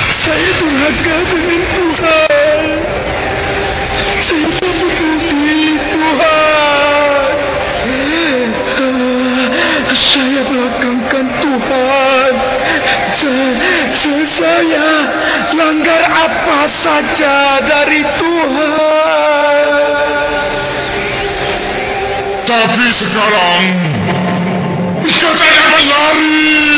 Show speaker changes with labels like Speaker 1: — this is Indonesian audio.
Speaker 1: Saya durhaka dengan Tuhan. Saya membuli Tuhan. Saya belakangkan Tuhan. Saya langgar apa saja dari Tuhan.
Speaker 2: Tapi sekarang saudara berlari